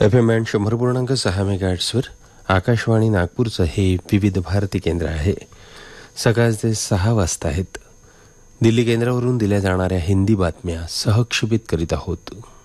FM band 100.6 मेगाहर्ट्झवर Akashvani नागपूरचं हे विविध भारती केंद्र आहे. सकाळचे 6 वाजता आहेत. दिल्ली केंद्रावरून दिल्या जाणाऱ्या हिंदी बातम्या सहक्षेपित करीत आहोत.